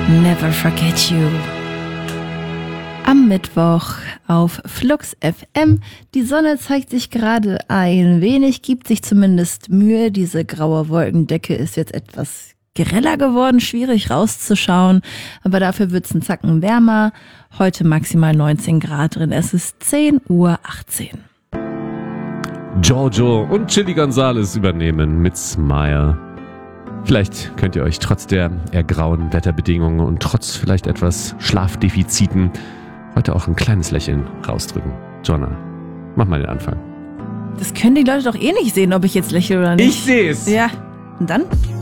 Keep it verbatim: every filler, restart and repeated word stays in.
Never Forget You. Am Mittwoch auf Flux F M. Die Sonne zeigt sich gerade ein wenig, gibt sich zumindest Mühe. Diese graue Wolkendecke ist jetzt etwas greller geworden, schwierig rauszuschauen. Aber dafür wird es einen Zacken wärmer. Heute maximal neunzehn Grad drin. Es ist zehn Uhr achtzehn. Giorgio und Chili Gonzales übernehmen mit Smile. Vielleicht könnt ihr euch trotz der eher grauen Wetterbedingungen und trotz vielleicht etwas Schlafdefiziten heute auch ein kleines Lächeln rausdrücken. Jonna, mach mal den Anfang. Das können die Leute doch eh nicht sehen, ob ich jetzt lächle oder nicht. Ich seh's! Ja, und dann?